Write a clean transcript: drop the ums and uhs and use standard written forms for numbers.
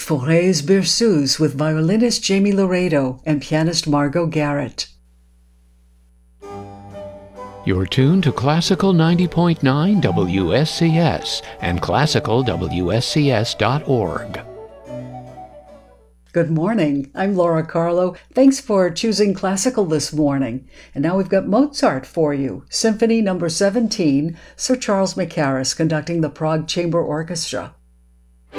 Forêts Berceuse with violinist Jamie Laredo and pianist Margot Garrett. You're tuned to Classical 90.9 WSCS and classicalwscs.org. Good morning. I'm Laura Carlo. Thanks for choosing classical this morning. And now we've got Mozart for you. Symphony No. 17, Sir Charles Mackerras conducting the Prague Chamber Orchestra.